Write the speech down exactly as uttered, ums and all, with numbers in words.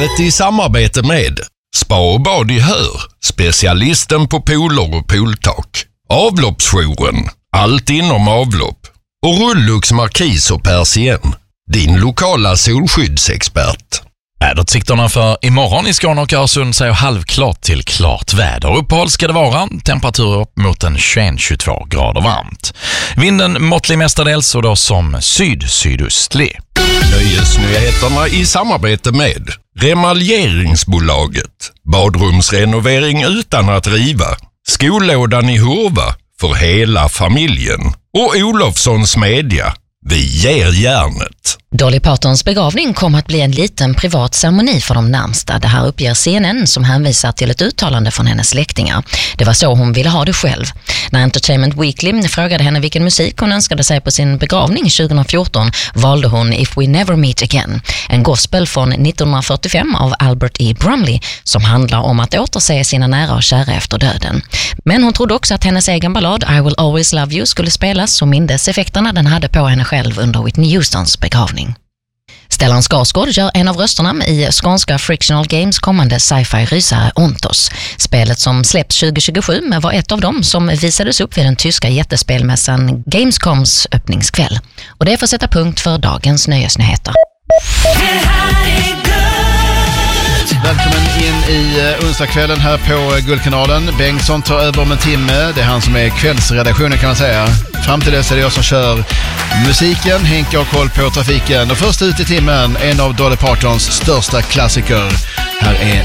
livet i samarbete med Spa och bad i Hör, specialisten på pooler och pooltak. Avloppsjouren, allt inom avlopp. Och Rullux Markis och Persien, din lokala solskyddsexpert. Väderutsikterna för imorgon i Skåne och Öresund säger halvklart till klart väder. Uppehåll ska det vara, temperaturer upp mot en tjugoett till tjugotvå grader varmt. Vinden måttlig mestadels och då som syd-sydöstlig. Nöjesnyheterna i samarbete med Remaljeringsbolaget, badrumsrenovering utan att riva, skollådan i Hurva för hela familjen och Olofssons media. Vi ger järnet. Dolly Partons begravning kommer att bli en liten privat ceremoni för de närmsta. Det här uppger C N N som hänvisar till ett uttalande från hennes släktingar. Det var så hon ville ha det själv. När Entertainment Weekly frågade henne vilken musik hon önskade sig på sin begravning tjugohundrafjorton valde hon If We Never Meet Again, en gospel från nittonhundrafyrtiofem av Albert E. Brumley som handlar om att återse sina nära och kära efter döden. Men hon trodde också att hennes egen ballad I Will Always Love You skulle spelas och mindes effekterna den hade på henne själv under Whitney Houstons begravning. Stellan Skarsgård gör en av rösterna i skånska Frictional Games kommande sci-fi-rysare Ontos. Spelet som släpps tjugohundratjugosju var ett av dem som visades upp vid den tyska jättespelmässan Gamescoms öppningskväll. Och det får sätta punkt för dagens nöjesnyheter. Välkommen in i onsdagskvällen här på Guldkanalen. Bengtsson tar över om en timme. Det är han som är kvällsredaktionen kan man säga. Fram till dess är det jag som kör musiken. Henke har koll på trafiken. Och först ut i timmen, en av Dolly Partons största klassiker. Här är